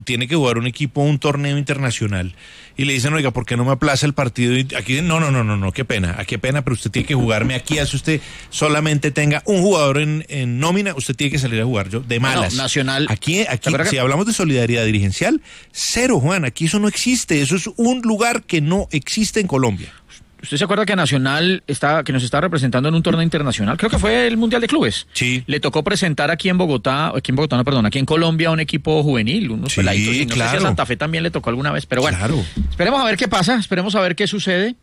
tiene que jugar un equipo un torneo internacional y le dicen, oiga, ¿por qué no me aplaza el partido? Y aquí dicen, no, qué pena, pero usted tiene que jugarme aquí, así usted solamente tenga un jugador en nómina, usted tiene que salir a jugar, yo de malas. No, Nacional. Aquí si hablamos de solidaridad dirigencial, cero, Juan, aquí eso no existe, eso es un lugar que no existe en Colombia. ¿Usted se acuerda que Nacional que nos está representando en un torneo internacional? Creo que fue el Mundial de Clubes. Sí. Le tocó presentar aquí en Colombia un equipo juvenil, unos peladitos. Y no sé si a Santa Fe también le tocó alguna vez, pero bueno. Claro. Esperemos a ver qué pasa, esperemos a ver qué sucede.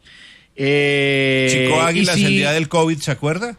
Chico Águilas el día del COVID, ¿se acuerda?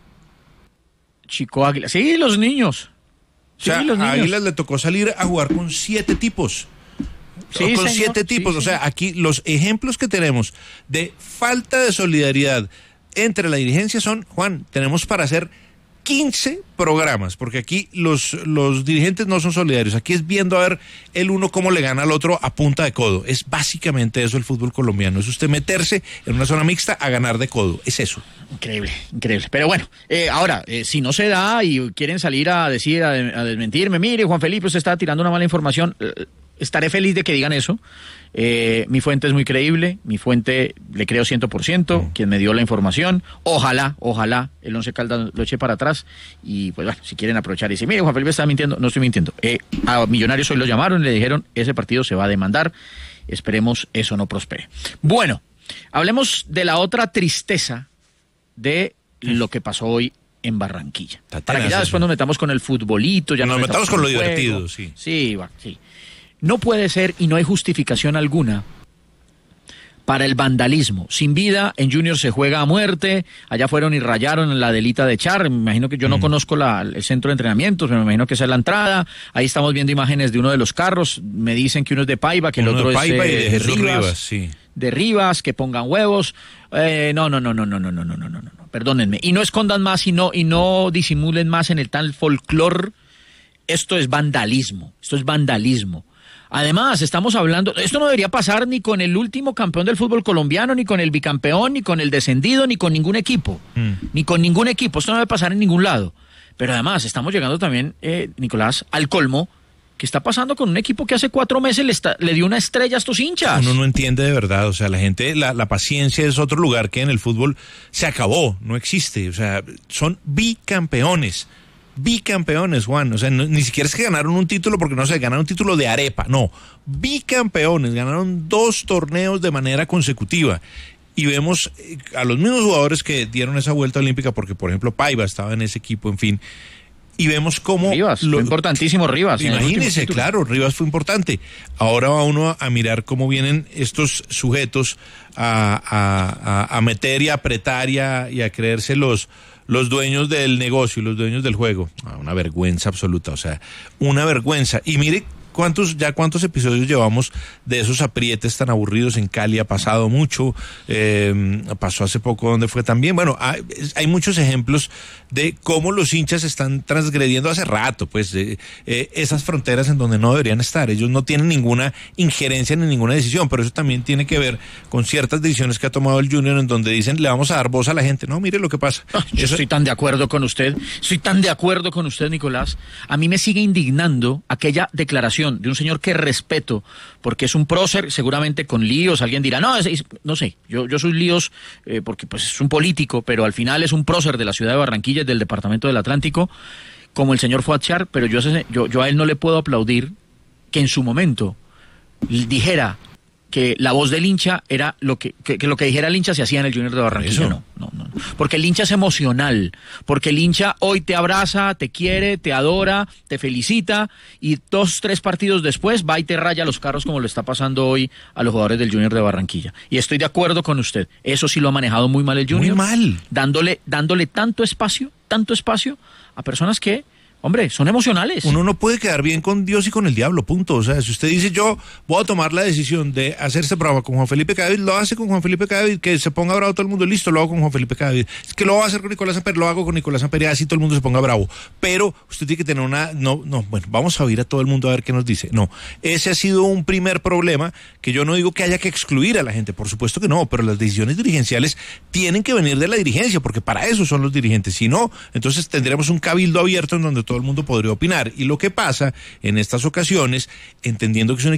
Chico Águilas, sí, los niños. Sí, los niños. A Águilas le tocó salir a jugar con 7 tipos. Sí, con 7 tipos, o sea, aquí los ejemplos que tenemos de falta de solidaridad entre la dirigencia son, Juan, tenemos para hacer 15 programas, porque aquí los dirigentes no son solidarios, aquí es viendo a ver el uno cómo le gana al otro a punta de codo, es básicamente eso el fútbol colombiano, es usted meterse en una zona mixta a ganar de codo, es eso. Increíble, pero bueno, ahora, si no se da y quieren salir a decir, a desmentirme, mire, Juan Felipe, usted está tirando una mala información, estaré feliz de que digan eso. Mi fuente es muy creíble, mi fuente le creo 100%, quien me dio la información. Ojalá el Once Caldas lo eche para atrás y pues bueno, si quieren aprovechar y decir, mire, Juan Felipe está mintiendo, no estoy mintiendo. A Millonarios hoy lo llamaron y le dijeron, ese partido se va a demandar, esperemos eso no prospere. Bueno, hablemos de la otra tristeza de lo que pasó hoy en Barranquilla. Para que ya después nos metamos con el futbolito, ya nos metamos con lo divertido, sí. Sí. No puede ser y no hay justificación alguna para el vandalismo. Sin vida, en Junior se juega a muerte, allá fueron y rayaron en la delita de Char, me imagino que yo no conozco el centro de entrenamientos, pero me imagino que esa es la entrada, ahí estamos viendo imágenes de uno de los carros, me dicen que uno es de Paiva, que el otro es de Rivas, sí. De Rivas, que pongan huevos, no, perdónenme, y no escondan más y no disimulen más en el tal folclor, esto es vandalismo. Además, estamos hablando, esto no debería pasar ni con el último campeón del fútbol colombiano, ni con el bicampeón, ni con el descendido, ni con ningún equipo. Esto no debe pasar en ningún lado. Pero además, estamos llegando también, Nicolás, al colmo, que está pasando con un equipo que hace 4 meses le dio una estrella a estos hinchas. Uno no entiende de verdad, o sea, la gente, la paciencia es otro lugar que en el fútbol se acabó, no existe, o sea, son bicampeones, Juan, o sea, ni siquiera es que ganaron un título porque no se ganaron un título de arepa, no, bicampeones, ganaron 2 torneos de manera consecutiva y vemos a los mismos jugadores que dieron esa vuelta olímpica porque, por ejemplo, Paiva estaba en ese equipo, en fin, y vemos cómo... Rivas, fue importantísimo Rivas. Imagínese, claro, Rivas fue importante. Ahora va uno a mirar cómo vienen estos sujetos a meter y a apretar y a creerse los dueños del negocio y los dueños del juego. Una vergüenza absoluta, o sea, una vergüenza. Y mire cuántos episodios llevamos de esos aprietes tan aburridos en Cali, ha pasado mucho, pasó hace poco donde fue también, bueno, hay muchos ejemplos de cómo los hinchas están transgrediendo hace rato, pues, esas fronteras en donde no deberían estar, ellos no tienen ninguna injerencia ni ninguna decisión, pero eso también tiene que ver con ciertas decisiones que ha tomado el Junior en donde dicen, le vamos a dar voz a la gente, no, mire lo que pasa. Yo estoy tan de acuerdo con usted, Nicolás, a mí me sigue indignando aquella declaración de un señor que respeto, porque es un prócer, seguramente con líos, alguien dirá, no sé, yo soy líos porque pues es un político, pero al final es un prócer de la ciudad de Barranquilla, del departamento del Atlántico, como el señor Fuad Char, pero yo a él no le puedo aplaudir que en su momento dijera que la voz del hincha era lo que dijera el hincha se hacía en el Junior de Barranquilla. No. Porque el hincha es emocional, porque el hincha hoy te abraza, te quiere, te adora, te felicita y 2-3 partidos después va y te raya los carros como lo está pasando hoy a los jugadores del Junior de Barranquilla. Y estoy de acuerdo con usted, eso sí lo ha manejado muy mal el Junior. Muy mal. Dándole tanto espacio a personas que, hombre, son emocionales. Uno no puede quedar bien con Dios y con el diablo, punto. O sea, si usted dice, yo voy a tomar la decisión de hacerse bravo con Juan Felipe Cadavid, lo hace con Juan Felipe Cadavid, que se ponga bravo todo el mundo, listo, lo hago con Juan Felipe Cadavid. Es que lo va a hacer con Nicolás Amper, lo hago con Nicolás Amper, y así todo el mundo se ponga bravo. Pero usted tiene que tener bueno, vamos a oír a todo el mundo a ver qué nos dice. No, ese ha sido un primer problema, que yo no digo que haya que excluir a la gente, por supuesto que no, pero las decisiones dirigenciales tienen que venir de la dirigencia, porque para eso son los dirigentes. Si no, entonces tendremos un cabildo abierto en donde todo el mundo podría opinar. Y lo que pasa en estas ocasiones, entendiendo que es un